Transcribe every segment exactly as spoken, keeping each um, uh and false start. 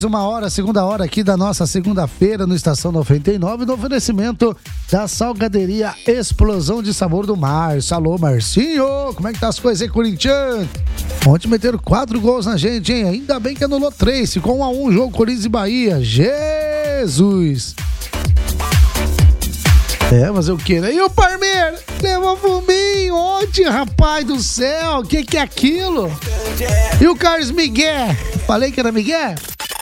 Uma hora, segunda hora aqui da nossa segunda-feira no Estação noventa e nove, no oferecimento da Salgaderia Explosão de Sabor do Márcio. Alô, Marcinho, como é que tá as coisas aí, Corinthians? Ontem meteram quatro gols na gente, hein? Ainda bem que anulou três, ficou um a um jogo Corinthians e Bahia. Jesus! É, mas eu quero. E o Parmeiro? Levou fuminho ontem, rapaz do céu. O que que é aquilo? E o Carlos Miguel? Falei que era Miguel?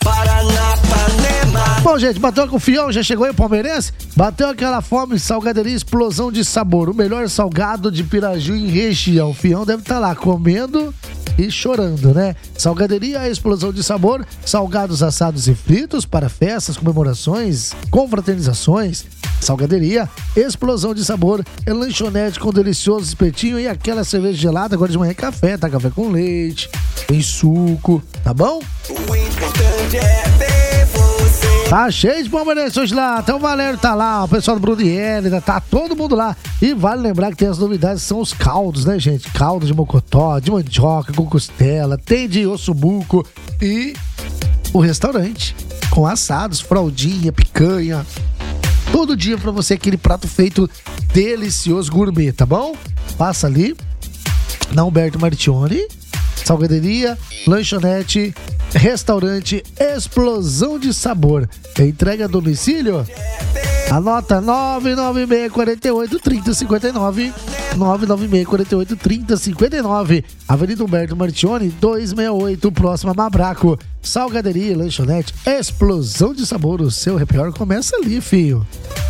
Bom, gente, bateu com o Fião, já chegou aí o palmeirense? Bateu aquela fome, Salgaderia Explosão de Sabor, o melhor salgado de Piraju em região. O Fião deve estar lá comendo e chorando, né? Salgaderia Explosão de Sabor, salgados assados e fritos para festas, comemorações, confraternizações. Salgaderia Explosão de Sabor é lanchonete com delicioso espetinho e aquela cerveja gelada. Agora de manhã é café, tá? Café com leite, tem suco, tá bom? O importante é ver você. Tá cheio de palmeirense hoje lá. Até o Valério tá lá, o pessoal do Brunieri, tá todo mundo lá. E vale lembrar que tem as novidades, são os caldos, né, gente? Caldo de mocotó, de mandioca, com costela, tem de ossobuco e o restaurante com assados, fraldinha, picanha. Todo dia pra você aquele prato feito delicioso, gourmet, tá bom? Passa ali na Humberto Martione, Salgaderia, lanchonete, restaurante Explosão de Sabor. Entrega a domicílio? Anota nove nove seis quatro oito três zero cinco nove, nove nove seis quatro oito três zero cinco nove, Avenida Humberto Martione, duzentos e sessenta e oito, próximo a Mabraco. Salgaderia, lanchonete, Explosão de Sabor. O seu happy hour começa ali, filho.